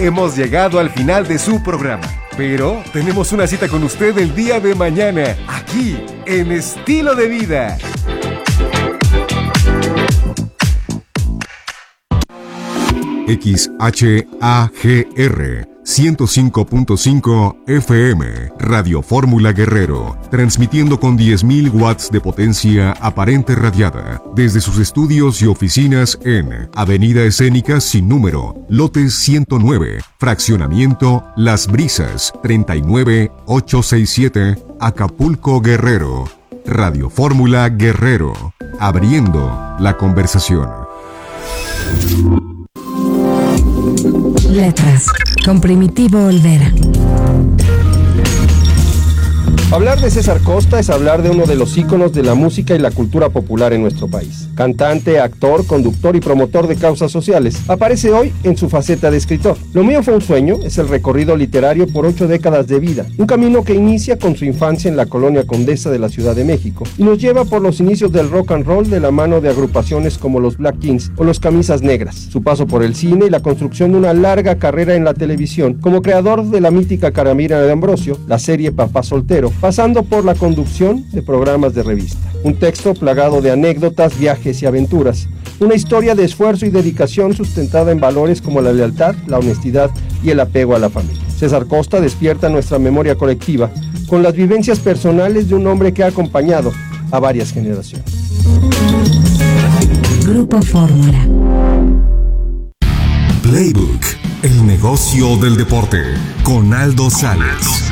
hemos llegado al final de su programa. Pero tenemos una cita con usted el día de mañana, aquí, en Estilo de Vida. XHAGR 105.5 FM, Radio Fórmula Guerrero, transmitiendo con 10.000 watts de potencia aparente radiada, desde sus estudios y oficinas en Avenida Escénica sin número, lote 109, fraccionamiento Las Brisas, 39867, Acapulco, Guerrero. Radio Fórmula Guerrero, abriendo la conversación. Letras, con Primitivo Olvera. Hablar de César Costa es hablar de uno de los íconos de la música y la cultura popular en nuestro país. Cantante, actor, conductor y promotor de causas sociales, aparece hoy en su faceta de escritor. Lo mío fue un sueño es el recorrido literario por 8 décadas de vida, un camino que inicia con su infancia en la colonia Condesa de la Ciudad de México y nos lleva por los inicios del rock and roll de la mano de agrupaciones como los Black Kings o los Camisas Negras, su paso por el cine y la construcción de una larga carrera en la televisión como creador de la mítica Caramira de Ambrosio, la serie Papá Soltero, pasando por la conducción de programas de revista. Un texto plagado de anécdotas, viajes y aventuras. Una historia de esfuerzo y dedicación sustentada en valores como la lealtad, la honestidad y el apego a la familia. César Costa despierta nuestra memoria colectiva con las vivencias personales de un hombre que ha acompañado a varias generaciones. Grupo Fórmula. Playbook, el negocio del deporte, con Aldo Sales.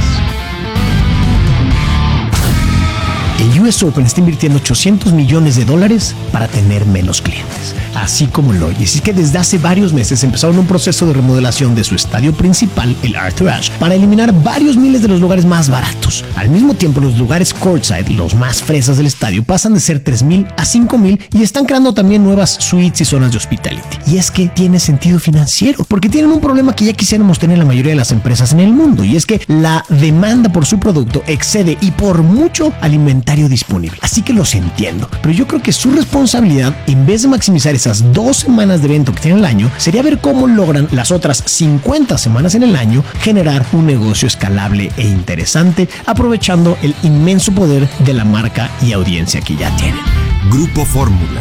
El US Open está invirtiendo $800 millones para tener menos clientes, así como lo oyes. Y es que desde hace varios meses empezaron un proceso de remodelación de su estadio principal, el Arthur Ashe, para eliminar varios miles de los lugares más baratos. Al mismo tiempo, los lugares courtside, los más fresas del estadio, pasan de ser 3,000 a 5,000 y están creando también nuevas suites y zonas de hospitality. Y es que tiene sentido financiero, porque tienen un problema que ya quisiéramos tener la mayoría de las empresas en el mundo, y es que la demanda por su producto excede y por mucho al inventario disponible. Así que los entiendo, pero yo creo que su responsabilidad, en vez de maximizar esas 2 semanas de evento que tienen el año, sería ver cómo logran las otras 50 semanas en el año generar un negocio escalable e interesante, aprovechando el inmenso poder de la marca y audiencia que ya tienen. Grupo Fórmula.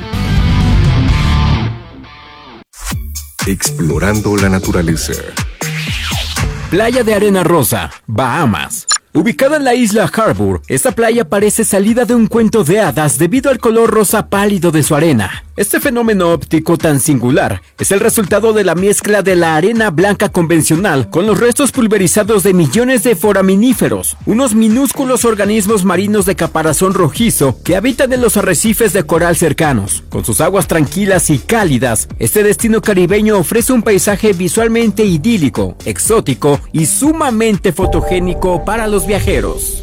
Explorando la naturaleza. Playa de Arena Rosa, Bahamas. Ubicada en la isla Harbour, esta playa parece salida de un cuento de hadas debido al color rosa pálido de su arena. Este fenómeno óptico tan singular es el resultado de la mezcla de la arena blanca convencional con los restos pulverizados de millones de foraminíferos, unos minúsculos organismos marinos de caparazón rojizo que habitan en los arrecifes de coral cercanos. Con sus aguas tranquilas y cálidas, este destino caribeño ofrece un paisaje visualmente idílico, exótico y sumamente fotogénico para los viajeros.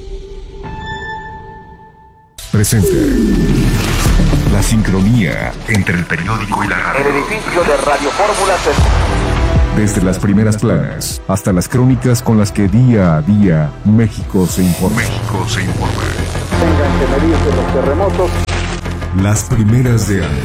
Presente la sincronía entre el periódico y la radio. El edificio de Radio Fórmula Desde las primeras planas hasta las crónicas con las que día a día México se informa. Tengan que medirse los terremotos. Las primeras de año.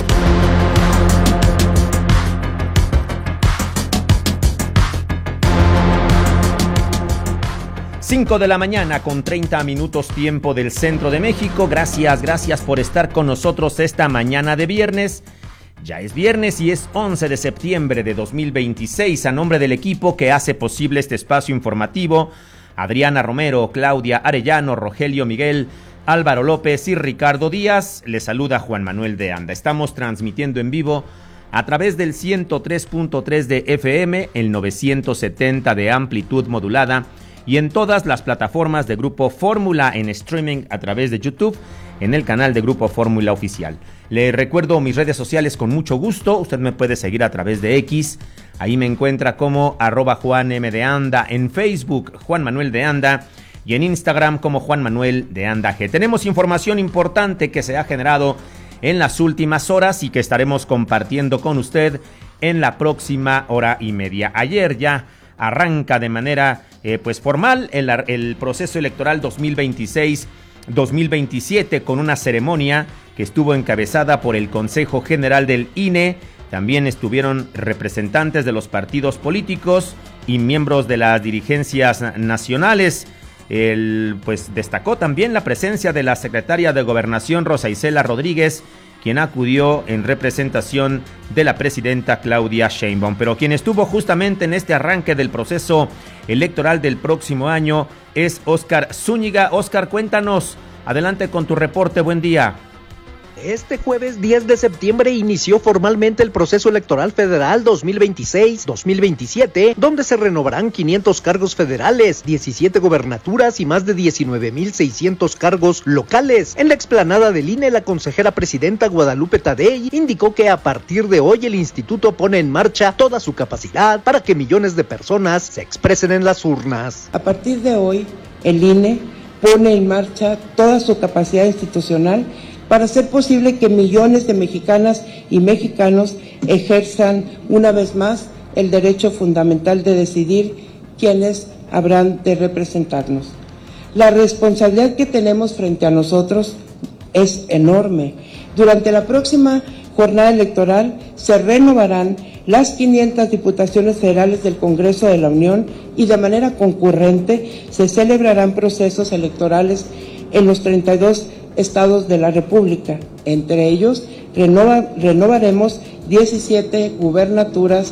5 de la mañana con 30 minutos tiempo del centro de México. Gracias por estar con nosotros esta mañana de viernes. Ya es viernes y es 11 de septiembre de 2026. A nombre del equipo que hace posible este espacio informativo, Adriana Romero, Claudia Arellano, Rogelio Miguel, Álvaro López y Ricardo Díaz, les saluda Juan Manuel de Anda. Estamos transmitiendo en vivo a través del 103.3 de FM, el 970 de amplitud modulada y en todas las plataformas de Grupo Fórmula en streaming a través de YouTube, en el canal de Grupo Fórmula Oficial. Le recuerdo mis redes sociales con mucho gusto. Usted me puede seguir a través de X. Ahí me encuentra como @JuanM_de_Anda. En Facebook, Juan Manuel de Anda. Y en Instagram como Juan Manuel de Anda G. Tenemos información importante que se ha generado en las últimas horas y que estaremos compartiendo con usted en la próxima hora y media. Ayer ya arranca de manera formal el proceso electoral 2026-2027 con una ceremonia que estuvo encabezada por el Consejo General del INE También estuvieron representantes de los partidos políticos y miembros de las dirigencias nacionales. Pues destacó también la presencia de la secretaria de Gobernación, Rosa Isela Rodríguez, quien acudió en representación de la presidenta Claudia Sheinbaum. Pero quien estuvo justamente en este arranque del proceso electoral del próximo año es Óscar Zúñiga. Óscar, cuéntanos, adelante con tu reporte, buen día. Este jueves 10 de septiembre inició formalmente el proceso electoral federal 2026-2027, donde se renovarán 500 cargos federales, 17 gobernaturas y más de 19,600 cargos locales. En la explanada del INE, la consejera presidenta Guadalupe Tadei indicó que a partir de hoy el instituto pone en marcha toda su capacidad para que millones de personas se expresen en las urnas. A partir de hoy, el INE pone en marcha toda su capacidad institucional para hacer posible que millones de mexicanas y mexicanos ejerzan una vez más el derecho fundamental de decidir quiénes habrán de representarnos. La responsabilidad que tenemos frente a nosotros es enorme. Durante la próxima jornada electoral se renovarán las 500 diputaciones federales del Congreso de la Unión y de manera concurrente se celebrarán procesos electorales en los 32 estados de la República. Entre ellos, renovaremos 17 gubernaturas,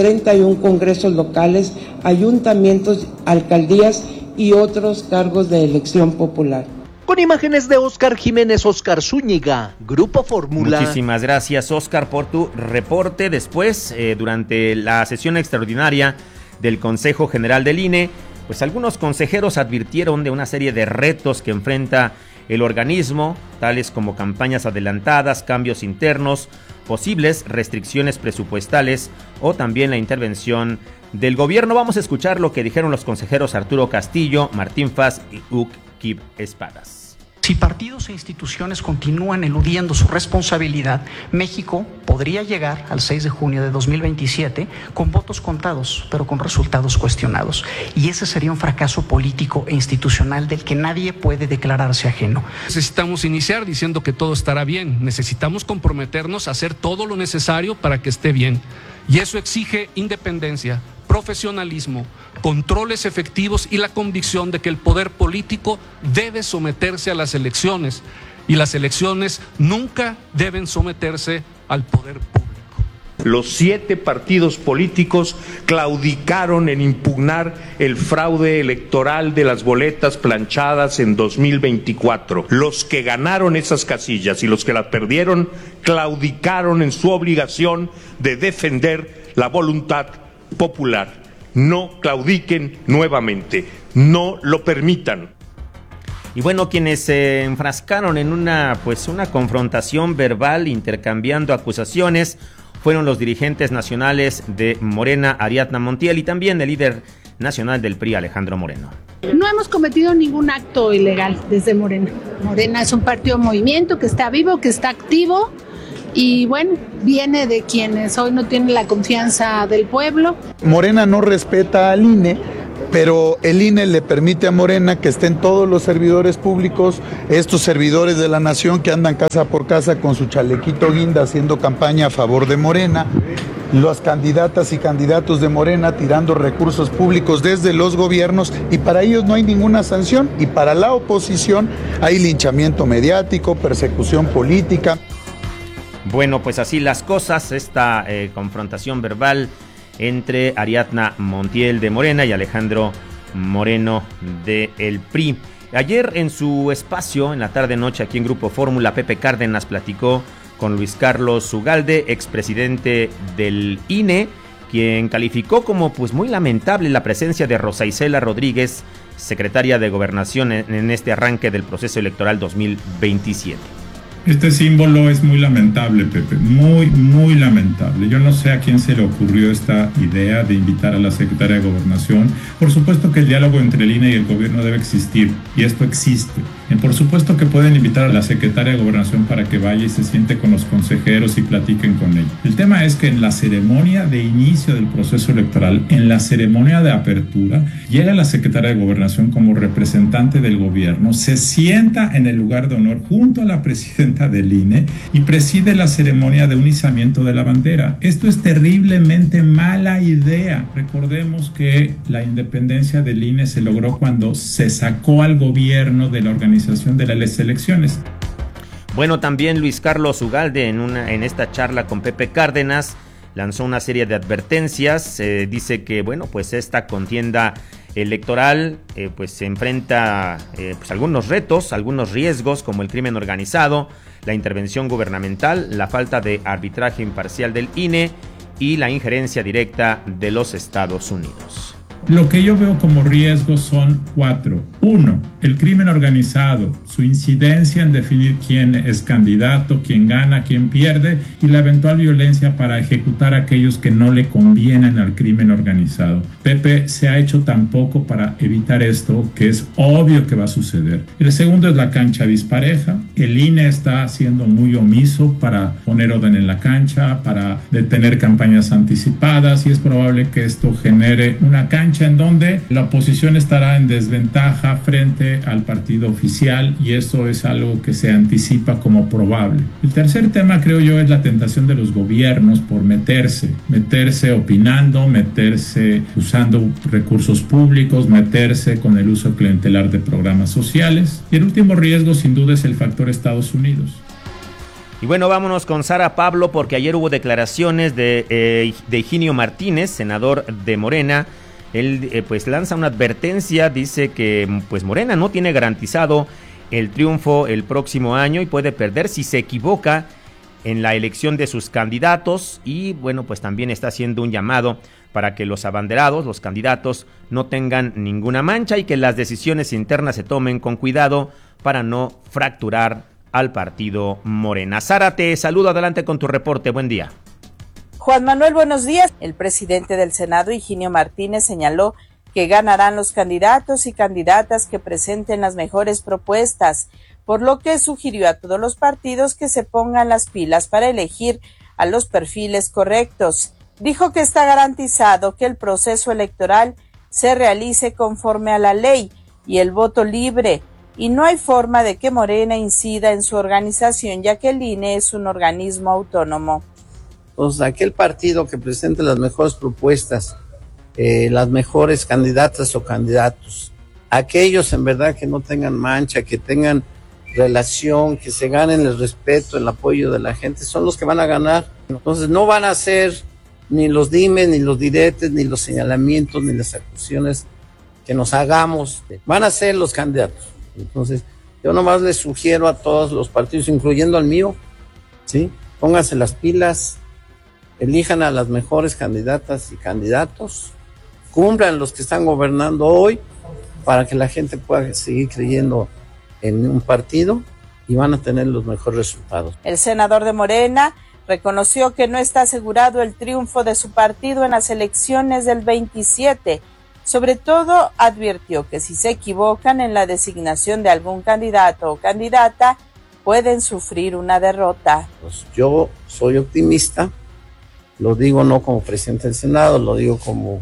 31 congresos locales, ayuntamientos, alcaldías y otros cargos de elección popular. Con imágenes de Óscar Jiménez, Óscar Zúñiga, Grupo Fórmula. Muchísimas gracias, Óscar, por tu reporte. Después, durante la sesión extraordinaria del Consejo General del INE, pues algunos consejeros advirtieron de una serie de retos que enfrenta el organismo, tales como campañas adelantadas, cambios internos, posibles restricciones presupuestales o también la intervención del gobierno. Vamos a escuchar lo que dijeron los consejeros Arturo Castillo, Martín Faz y Ucquib Espadas. Si partidos e instituciones continúan eludiendo su responsabilidad, México podría llegar al 6 de junio de 2027 con votos contados, pero con resultados cuestionados. Y ese sería un fracaso político e institucional del que nadie puede declararse ajeno. Necesitamos iniciar diciendo que todo estará bien. Necesitamos comprometernos a hacer todo lo necesario para que esté bien. Y eso exige independencia, profesionalismo, controles efectivos y la convicción de que el poder político debe someterse a las elecciones y las elecciones nunca deben someterse al poder público. Los 7 partidos políticos claudicaron en impugnar el fraude electoral de las boletas planchadas en 2024. Los que ganaron esas casillas y los que las perdieron claudicaron en su obligación de defender la voluntad popular. No claudiquen nuevamente, no lo permitan. Y bueno, quienes se enfrascaron en una confrontación verbal intercambiando acusaciones fueron los dirigentes nacionales de Morena, Ariadna Montiel, y también el líder nacional del PRI, Alejandro Moreno. No hemos cometido ningún acto ilegal desde Morena. Morena es un partido movimiento que está vivo, que está activo. Y bueno, viene de quienes hoy no tienen la confianza del pueblo. Morena no respeta al INE, pero el INE le permite a Morena que estén todos los servidores públicos, estos servidores de la nación que andan casa por casa con su chalequito guinda haciendo campaña a favor de Morena, las candidatas y candidatos de Morena tirando recursos públicos desde los gobiernos, y para ellos no hay ninguna sanción, y para la oposición hay linchamiento mediático, persecución política. Bueno, pues así las cosas, esta confrontación verbal entre Ariadna Montiel de Morena y Alejandro Moreno de el PRI. Ayer en su espacio, en la tarde-noche aquí en Grupo Fórmula, Pepe Cárdenas platicó con Luis Carlos Ugalde, expresidente del INE, quien calificó como muy lamentable la presencia de Rosa Isela Rodríguez, secretaria de Gobernación, en este arranque del proceso electoral 2027. Este símbolo es muy lamentable, Pepe, muy lamentable. Yo no sé a quién se le ocurrió esta idea de invitar a la secretaria de Gobernación. Por supuesto que el diálogo entre el INE y el gobierno debe existir, y esto existe. Por supuesto que pueden invitar a la secretaria de Gobernación para que vaya y se siente con los consejeros y platiquen con ella. El tema es que en la ceremonia de inicio del proceso electoral, en la ceremonia de apertura, llega la secretaria de Gobernación como representante del gobierno, se sienta en el lugar de honor junto a la presidenta del INE y preside la ceremonia de un izamiento de la bandera. Esto es terriblemente mala idea. Recordemos que la independencia del INE se logró cuando se sacó al gobierno de la organización de las elecciones. Bueno, también Luis Carlos Ugalde en esta charla con Pepe Cárdenas lanzó una serie de advertencias. Dice que, bueno, pues esta contienda electoral pues se enfrenta pues algunos retos, algunos riesgos, como el crimen organizado, la intervención gubernamental, la falta de arbitraje imparcial del INE y la injerencia directa de los Estados Unidos. Lo que yo veo como riesgos son 4. 1, el crimen organizado, su incidencia en definir quién es candidato, quién gana, quién pierde, y la eventual violencia para ejecutar a aquellos que no le convienen al crimen organizado. Pepe se ha hecho tan poco para evitar esto que es obvio que va a suceder. El segundo es la cancha dispareja. El INE está siendo muy omiso para poner orden en la cancha, para detener campañas anticipadas, y es probable que esto genere una cancha en donde la oposición estará en desventaja frente al partido oficial, y eso es algo que se anticipa como probable. El tercer tema, creo yo, es la tentación de los gobiernos por meterse opinando, meterse usando recursos públicos, meterse con el uso clientelar de programas sociales. Y el último riesgo, sin duda, es el factor Estados Unidos. Y bueno, vámonos con Sara Pablo, porque ayer hubo declaraciones de Higinio Martínez, senador de Morena. Él pues lanza una advertencia, dice que pues Morena no tiene garantizado el triunfo el próximo año y puede perder si se equivoca en la elección de sus candidatos, y bueno, pues también está haciendo un llamado para que los abanderados, los candidatos, no tengan ninguna mancha y que las decisiones internas se tomen con cuidado para no fracturar al partido Morena. Sara, te saludo, adelante con tu reporte, buen día. Juan Manuel, buenos días. El presidente del Senado, Higinio Martínez, señaló que ganarán los candidatos y candidatas que presenten las mejores propuestas, por lo que sugirió a todos los partidos que se pongan las pilas para elegir a los perfiles correctos. Dijo que está garantizado que el proceso electoral se realice conforme a la ley y el voto libre, y no hay forma de que Morena incida en su organización, ya que el INE es un organismo autónomo. Entonces, aquel partido que presente las mejores propuestas, las mejores candidatas o candidatos, aquellos en verdad que no tengan mancha, que tengan relación, que se ganen el respeto, el apoyo de la gente, son los que van a ganar. Entonces, no van a ser ni los dimes, ni los diretes, ni los señalamientos, ni las acusaciones que nos hagamos, van a ser los candidatos. Entonces, yo nomás les sugiero a todos los partidos, incluyendo al mío, ¿sí? Pónganse las pilas, elijan a las mejores candidatas y candidatos, cumplan los que están gobernando hoy para que la gente pueda seguir creyendo en un partido y van a tener los mejores resultados. El senador de Morena reconoció que no está asegurado el triunfo de su partido en las elecciones del 27. Sobre todo, advirtió que si se equivocan en la designación de algún candidato o candidata, pueden sufrir una derrota. Pues yo soy optimista. Lo digo no como presidente del Senado, lo digo como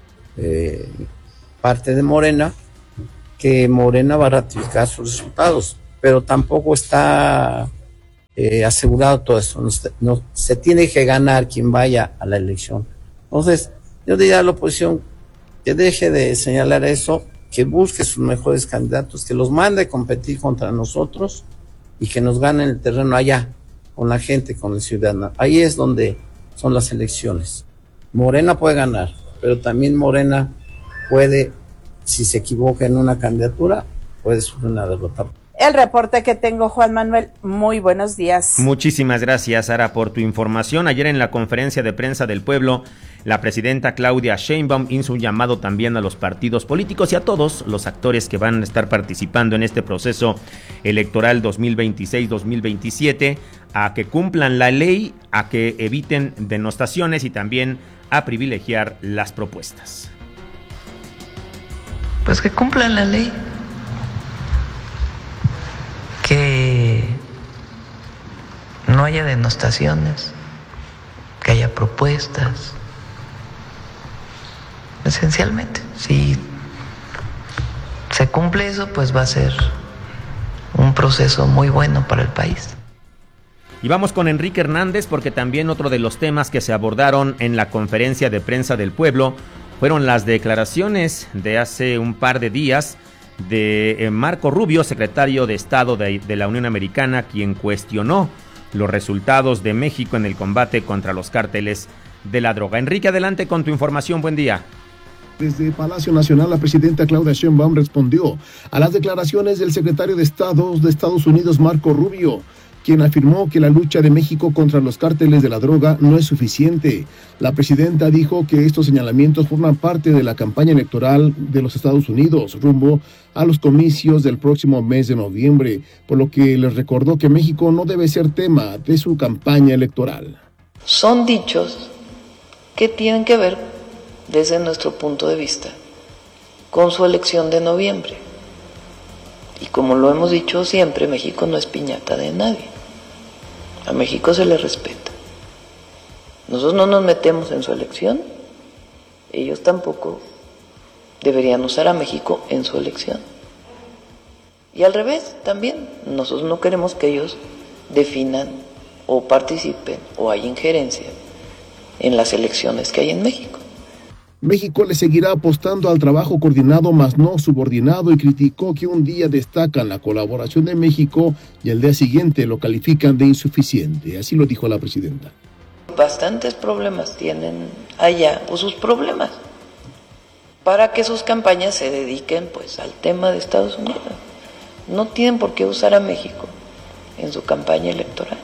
parte de Morena, que Morena va a ratificar sus resultados, pero tampoco está asegurado todo eso. No, se tiene que ganar quien vaya a la elección. Entonces, yo diría a la oposición que deje de señalar eso, que busque sus mejores candidatos, que los mande a competir contra nosotros y que nos ganen el terreno allá, con la gente, con el ciudadano. Ahí es donde son las elecciones. Morena puede ganar, pero también Morena puede, si se equivoca en una candidatura, puede sufrir una derrota. El reporte que tengo, Juan Manuel, muy buenos días. Muchísimas gracias, Sara, por tu información. Ayer en la conferencia de prensa del pueblo, la presidenta Claudia Sheinbaum hizo un llamado también a los partidos políticos y a todos los actores que van a estar participando en este proceso electoral 2026-2027 a que cumplan la ley, a que eviten denostaciones y también a privilegiar las propuestas. Pues que cumplan la ley. no haya denostaciones, que haya propuestas. Esencialmente, si se cumple eso, pues va a ser un proceso muy bueno para el país. Y vamos con Enrique Hernández, porque también otro de los temas que se abordaron en la conferencia de prensa del pueblo fueron las declaraciones de hace un par de días de Marco Rubio, secretario de Estado de la Unión Americana, quien cuestionó los resultados de México en el combate contra los cárteles de la droga. Enrique, adelante con tu información. Buen día. Desde Palacio Nacional, la presidenta Claudia Sheinbaum respondió a las declaraciones del secretario de Estado de Estados Unidos, Marco Rubio, quien afirmó que la lucha de México contra los cárteles de la droga no es suficiente. La presidenta dijo que estos señalamientos forman parte de la campaña electoral de los Estados Unidos rumbo a los comicios del próximo mes de noviembre, por lo que les recordó que México no debe ser tema de su campaña electoral. Son dichos que tienen que ver, desde nuestro punto de vista, con su elección de noviembre. Y como lo hemos dicho siempre, México no es piñata de nadie. A México se le respeta. Nosotros no nos metemos en su elección, ellos tampoco deberían usar a México en su elección. Y al revés, también, nosotros no queremos que ellos definan o participen o haya injerencia en las elecciones que hay en México. México le seguirá apostando al trabajo coordinado más no subordinado y criticó que un día destacan la colaboración de México y el día siguiente lo califican de insuficiente. Así lo dijo la presidenta. Bastantes problemas tienen allá, o sus problemas, para que sus campañas se dediquen pues al tema de Estados Unidos. No tienen por qué usar a México en su campaña electoral.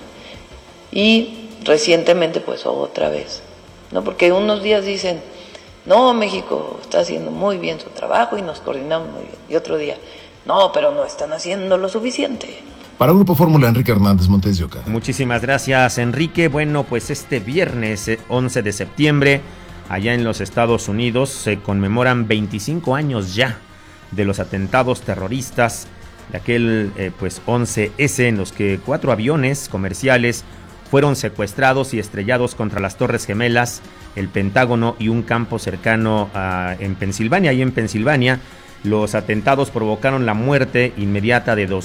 Y recientemente pues otra vez, ¿no? Porque unos días dicen, no, México está haciendo muy bien su trabajo y nos coordinamos muy bien. Y otro día, no, pero no están haciendo lo suficiente. Para Grupo Fórmula, Enrique Hernández, Montes de Oca. Muchísimas gracias, Enrique. Bueno, pues este viernes 11 de septiembre, allá en los Estados Unidos, se conmemoran 25 años ya de los atentados terroristas de aquel 11S, en los que 4 aviones comerciales fueron secuestrados y estrellados contra las Torres Gemelas, el Pentágono y un campo cercano en Pensilvania. Ahí en Pensilvania, los atentados provocaron la muerte inmediata de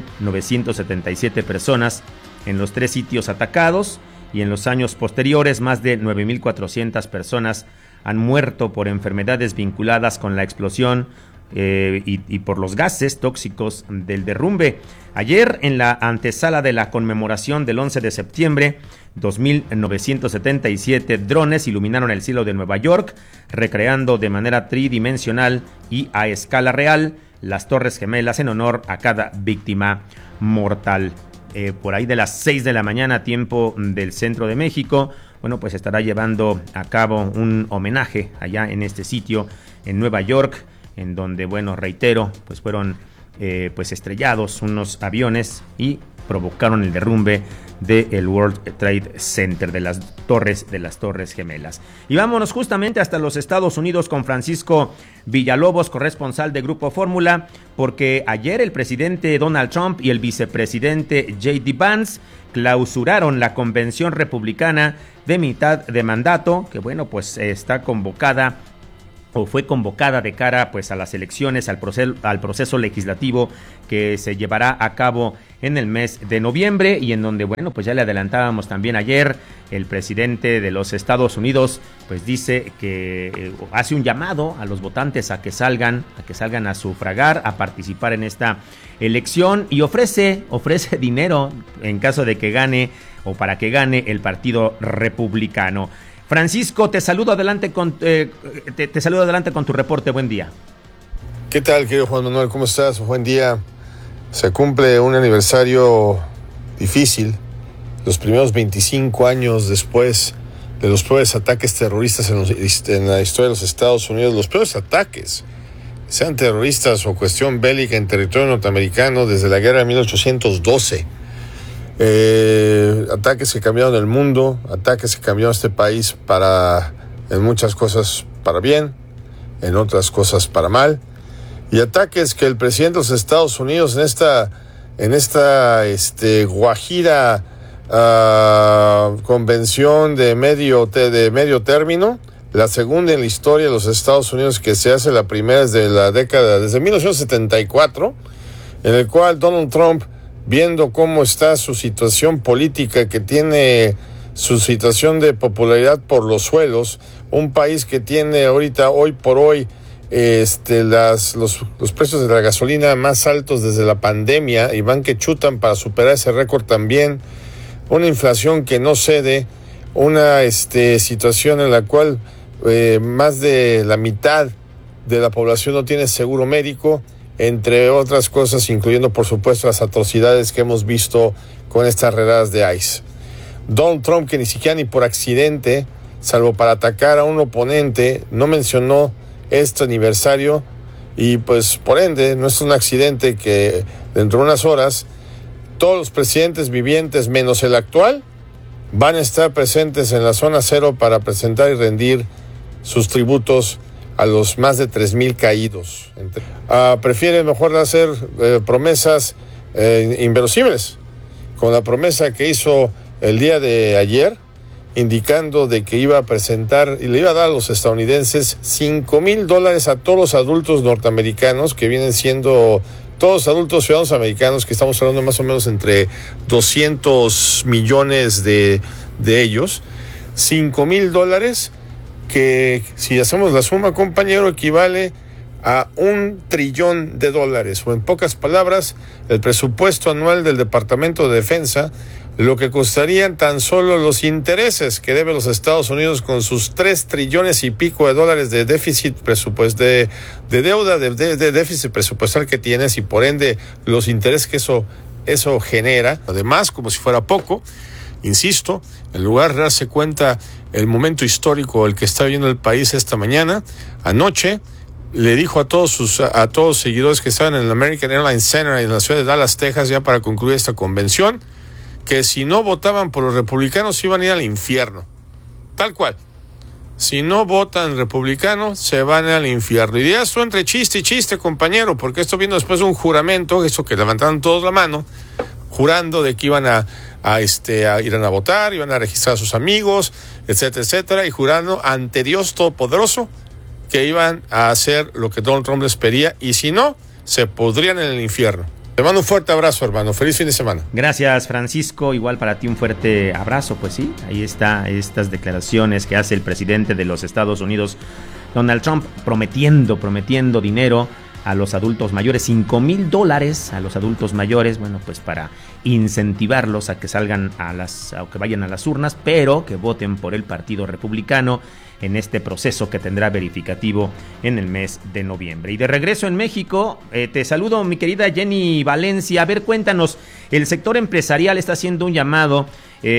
2.977 personas en los 3 sitios atacados, y en los años posteriores más de 9.400 personas han muerto por enfermedades vinculadas con la explosión y por los gases tóxicos del derrumbe. Ayer, en la antesala de la conmemoración del 11 de septiembre, 2.977 drones iluminaron el cielo de Nueva York, recreando de manera tridimensional y a escala real las Torres Gemelas en honor a cada víctima mortal. Por ahí de las 6 de la mañana, tiempo del centro de México, bueno, pues estará llevando a cabo un homenaje allá en este sitio en Nueva York, en donde, bueno, reitero, pues fueron estrellados unos aviones y provocaron el derrumbe del World Trade Center, de las Torres Gemelas. Y vámonos justamente hasta los Estados Unidos con Francisco Villalobos, corresponsal de Grupo Fórmula, porque ayer el presidente Donald Trump y el vicepresidente J.D. Vance clausuraron la convención republicana de mitad de mandato, que bueno, pues está convocada o fue convocada de cara pues a las elecciones, al proceso legislativo que se llevará a cabo en el mes de noviembre, y en donde, bueno, pues ya le adelantábamos también ayer, el presidente de los Estados Unidos pues dice que hace un llamado a los votantes a que salgan a sufragar, a participar en esta elección, y ofrece dinero en caso de que gane o para que gane el Partido Republicano. Francisco, te saludo adelante con tu reporte. Buen día. ¿Qué tal, querido Juan Manuel? ¿Cómo estás? Buen día. Se cumple un aniversario difícil, los primeros 25 años después de los peores ataques terroristas en la historia de los Estados Unidos, los peores ataques, sean terroristas o cuestión bélica en territorio norteamericano desde la guerra de 1812. Ataques que cambiaron el mundo, ataques que cambiaron este país en muchas cosas para bien, en otras cosas para mal, y ataques que el presidente de los Estados Unidos en esta guajira convención de medio término, la segunda en la historia de los Estados Unidos que se hace. La primera es desde 1974, en el cual Donald Trump, viendo cómo está su situación política, que tiene su situación de popularidad por los suelos, un país que tiene ahorita, hoy por hoy, los precios de la gasolina más altos desde la pandemia, y van que chutan para superar ese récord también, una inflación que no cede, una situación en la cual más de la mitad de la población no tiene seguro médico, entre otras cosas, incluyendo por supuesto las atrocidades que hemos visto con estas redadas de ICE. Donald Trump, que ni siquiera ni por accidente, salvo para atacar a un oponente, no mencionó este aniversario, y pues por ende no es un accidente que dentro de unas horas todos los presidentes vivientes menos el actual van a estar presentes en la zona cero para presentar y rendir sus tributos a los más de 3,000 caídos. Prefiere mejor hacer promesas inverosímiles, con la promesa que hizo el día de ayer, indicando de que iba a presentar y le iba a dar a los estadounidenses $5,000 a todos los adultos norteamericanos, que vienen siendo todos los adultos ciudadanos americanos, que estamos hablando más o menos entre 200 millones de ellos. $5,000 que, si hacemos la suma, compañero, equivale a $1 trillón, o en pocas palabras, el presupuesto anual del Departamento de Defensa, lo que costarían tan solo los intereses que debe los Estados Unidos con sus 3 trillones y pico de dólares de déficit de deuda, de déficit presupuestal que tienes, y por ende los intereses que eso genera. Además, como si fuera poco, insisto, en lugar de darse cuenta el momento histórico el que está viviendo el país esta mañana, anoche le dijo a todos los seguidores que estaban en el American Airlines Center en la ciudad de Dallas, Texas, ya para concluir esta convención, que si no votaban por los republicanos iban a ir al infierno. Tal cual. Si no votan republicanos, se van al infierno. Y dirás esto entre chiste y chiste, compañero, porque esto vino después de un juramento, eso que levantaron todos la mano, jurando de que iban a ir a votar, iban a registrar a sus amigos, etcétera, etcétera, y jurando ante Dios Todopoderoso que iban a hacer lo que Donald Trump les pedía, y si no, se podrían en el infierno. Te mando un fuerte abrazo, hermano. Feliz fin de semana. Gracias, Francisco. Igual para ti un fuerte abrazo. Pues sí, ahí está estas declaraciones que hace el presidente de los Estados Unidos, Donald Trump, prometiendo dinero a los adultos mayores, $5,000 a los adultos mayores, bueno, pues para incentivarlos a que salgan a que vayan a las urnas, pero que voten por el Partido Republicano en este proceso que tendrá verificativo en el mes de noviembre. Y de regreso en México, te saludo, mi querida Jenny Valencia. A ver, cuéntanos, el sector empresarial está haciendo un llamado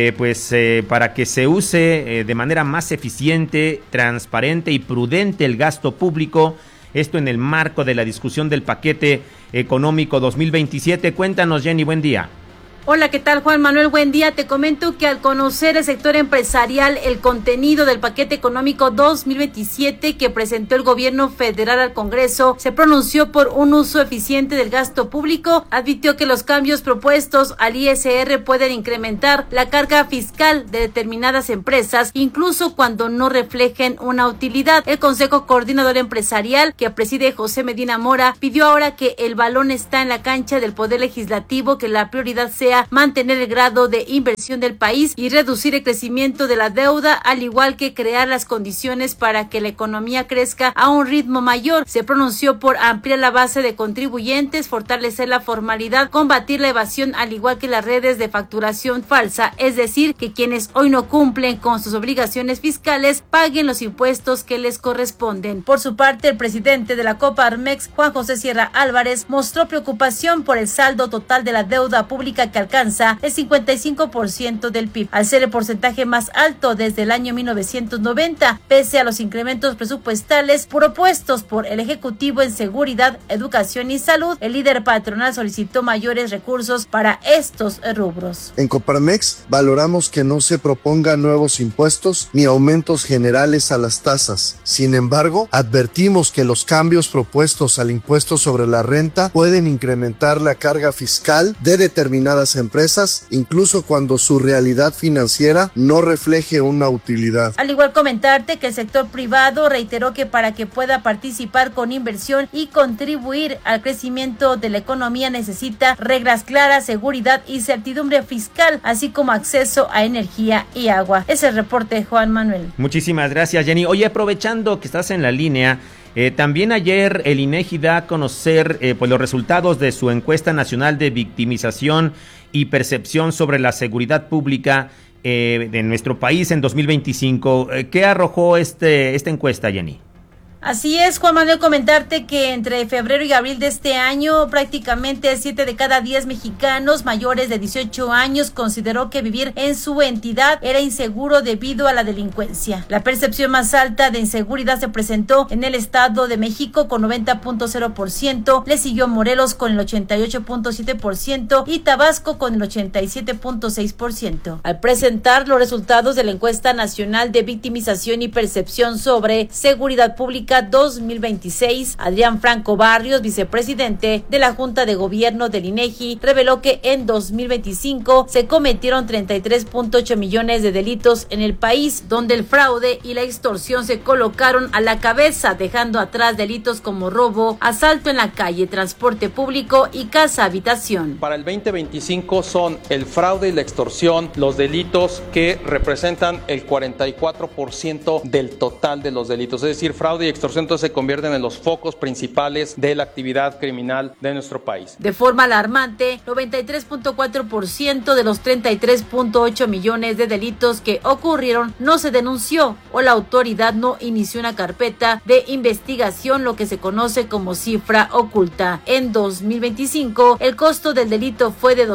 para que se use de manera más eficiente, transparente y prudente el gasto público. Esto en el marco de la discusión del paquete económico 2027. Cuéntanos, Jenny, buen día. Hola, ¿qué tal, Juan Manuel? Buen día. Te comento que al conocer el sector empresarial el contenido del paquete económico 2027 que presentó el gobierno federal al Congreso, se pronunció por un uso eficiente del gasto público. Advirtió que los cambios propuestos al ISR pueden incrementar la carga fiscal de determinadas empresas, incluso cuando no reflejen una utilidad. El Consejo Coordinador Empresarial, que preside José Medina Mora, pidió ahora que el balón está en la cancha del Poder Legislativo, que la prioridad sea mantener el grado de inversión del país y reducir el crecimiento de la deuda, al igual que crear las condiciones para que la economía crezca a un ritmo mayor. Se pronunció por ampliar la base de contribuyentes, fortalecer la formalidad, combatir la evasión, al igual que las redes de facturación falsa, es decir, que quienes hoy no cumplen con sus obligaciones fiscales paguen los impuestos que les corresponden. Por su parte, el presidente de la Coparmex, Juan José Sierra Álvarez, mostró preocupación por el saldo total de la deuda pública que alcanza el 55% del PIB, al ser el porcentaje más alto desde el año 1990, pese a los incrementos presupuestales propuestos por el Ejecutivo en seguridad, educación y salud. El líder patronal solicitó mayores recursos para estos rubros. En Coparmex valoramos que no se propongan nuevos impuestos ni aumentos generales a las tasas. Sin embargo, advertimos que los cambios propuestos al impuesto sobre la renta pueden incrementar la carga fiscal de determinadas las empresas, incluso cuando su realidad financiera no refleje una utilidad. Al igual comentarte que el sector privado reiteró que para que pueda participar con inversión y contribuir al crecimiento de la economía necesita reglas claras, seguridad y certidumbre fiscal, así como acceso a energía y agua. Es el reporte de Juan Manuel. Muchísimas gracias, Jenny. Oye, aprovechando que estás en la línea, también ayer el INEGI da a conocer pues los resultados de su encuesta nacional de victimización y percepción sobre la seguridad pública de nuestro país en 2025. ¿Qué arrojó esta encuesta, Jenny? Así es, Juan Manuel, comentarte que entre febrero y abril de este año prácticamente 7 de cada 10 mexicanos mayores de 18 años consideró que vivir en su entidad era inseguro debido a la delincuencia. La percepción más alta de inseguridad se presentó en el Estado de México con 90.0%, le siguió Morelos con el 88.7% y Tabasco con el 87.6%. Al presentar los resultados de la encuesta nacional de victimización y percepción sobre seguridad pública 2026, Adrián Franco Barrios, vicepresidente de la Junta de Gobierno del INEGI, reveló que en 2025 se cometieron 33.8 millones de delitos en el país, donde el fraude y la extorsión se colocaron a la cabeza, dejando atrás delitos como robo, asalto en la calle, transporte público y casa-habitación. Para el 2025 son el fraude y la extorsión los delitos que representan el 44% del total de los delitos, es decir, fraude y extorsión entonces se convierten en los focos principales de la actividad criminal de nuestro país. De forma alarmante, 93.4% de los 33.8 millones de delitos que ocurrieron no se denunció o la autoridad no inició una carpeta de investigación, lo que se conoce como cifra oculta. En 2025, el costo del delito fue de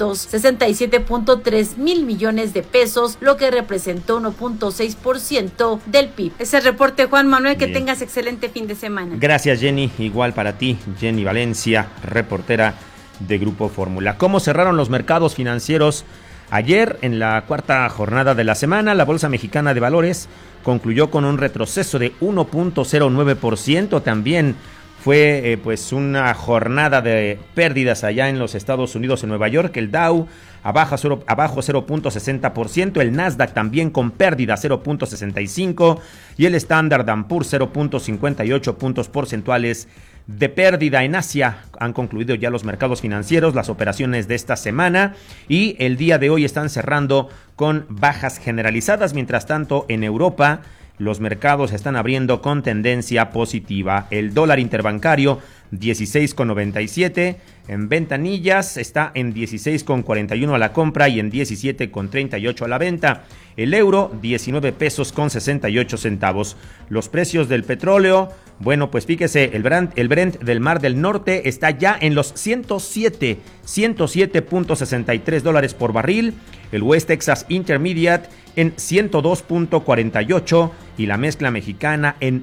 267.3 mil millones de pesos, lo que representó 1.6% del PIB. Ese reporte, Juan Manuel, que tengas excelente fin de semana. Gracias, Jenny. Igual para ti, Jenny Valencia, reportera de Grupo Fórmula. ¿Cómo cerraron los mercados financieros ayer en la cuarta jornada de la semana? La Bolsa Mexicana de Valores concluyó con un retroceso de 1.09%. También fue pues una jornada de pérdidas allá en los Estados Unidos, en Nueva York. El Dow abajo 0.60%, el Nasdaq también con pérdida 0.65% y el Standard & Poor's 0.58 puntos porcentuales de pérdida. En Asia han concluido ya los mercados financieros, las operaciones de esta semana, y el día de hoy están cerrando con bajas generalizadas. Mientras tanto, en Europa los mercados están abriendo con tendencia positiva. El dólar interbancario 16.97, en ventanillas está en 16.41 a la compra y en 17.38 a la venta. El euro 19 pesos con 68 centavos. Los precios del petróleo, bueno, pues fíjese, el Brent del Mar del Norte está ya en los 107.63 dólares por barril. El West Texas Intermediate en 102.48 y la mezcla mexicana en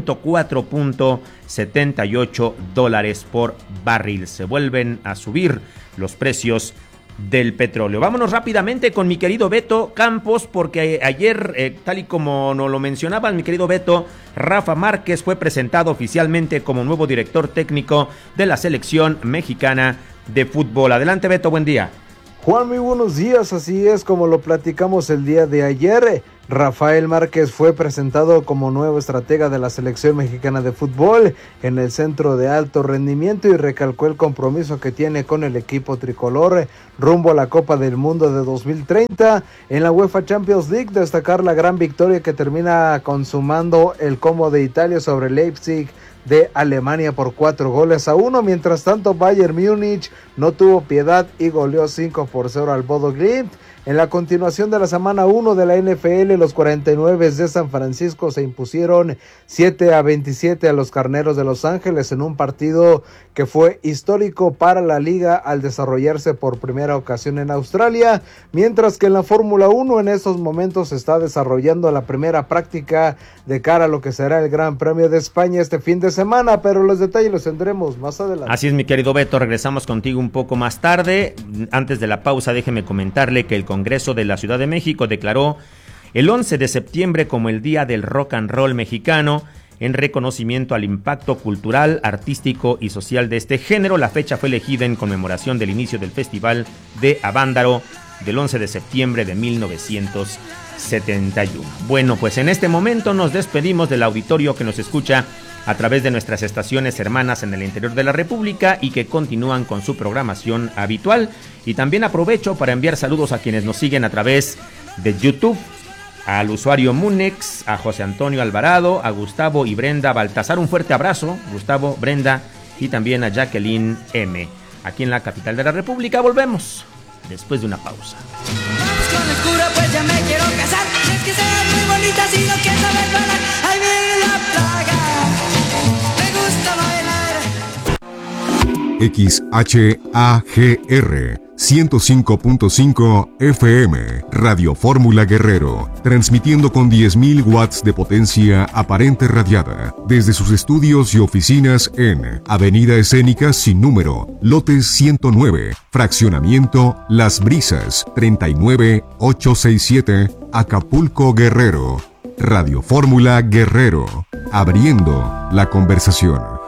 104.78 dólares por barril. Se vuelven a subir los precios del petróleo. Vámonos rápidamente con mi querido Beto Campos, porque ayer, tal y como nos lo mencionaban, mi querido Beto, Rafa Márquez fue presentado oficialmente como nuevo director técnico de la selección mexicana de fútbol. Adelante, Beto, buen día. Juan, muy buenos días. Así es como lo platicamos el día de ayer. Rafael Márquez fue presentado como nuevo estratega de la selección mexicana de fútbol en el centro de alto rendimiento y recalcó el compromiso que tiene con el equipo tricolor rumbo a la Copa del Mundo de 2030. En la UEFA Champions League, destacar la gran victoria que termina consumando el Como de Italia sobre Leipzig de Alemania por 4-1. Mientras tanto, Bayern Múnich no tuvo piedad y goleó 5-0 al Bodo Glimt. En la continuación de la semana 1 de la NFL, los 49 de San Francisco se impusieron 7-27 a los Carneros de Los Ángeles en un partido que fue histórico para la liga al desarrollarse por primera ocasión en Australia, mientras que en la Fórmula 1 en estos momentos se está desarrollando la primera práctica de cara a lo que será el Gran Premio de España este fin de semana, pero los detalles los tendremos más adelante. Así es, mi querido Beto, regresamos contigo un poco más tarde. Antes de la pausa, déjeme comentarle que el Congreso de la Ciudad de México declaró el 11 de septiembre como el Día del Rock and Roll mexicano. en reconocimiento al impacto cultural, artístico y social de este género. La fecha fue elegida en conmemoración del inicio del Festival de Avándaro del 11 de septiembre de 1971. Bueno, pues en este momento nos despedimos del auditorio que nos escucha a través de nuestras estaciones hermanas en el interior de la República y que continúan con su programación habitual. Y también aprovecho para enviar saludos a quienes nos siguen a través de YouTube, al usuario Munex, a José Antonio Alvarado, a Gustavo y Brenda Baltasar. Un fuerte abrazo, Gustavo, Brenda, y también a Jacqueline M. Aquí en la capital de la República. Volvemos después de una pausa. Vamos con el cura, pues ya me quiero casar. Si es que sea muy bonita, si no quiero saber bailar. Ahí viene la plaga. Me gusta bailar. XHAGR 105.5 FM, Radio Fórmula Guerrero, transmitiendo con 10.000 watts de potencia aparente radiada, desde sus estudios y oficinas en Avenida Escénica sin número, lote 109, fraccionamiento Las Brisas, 39867, Acapulco, Guerrero. Radio Fórmula Guerrero, abriendo la conversación.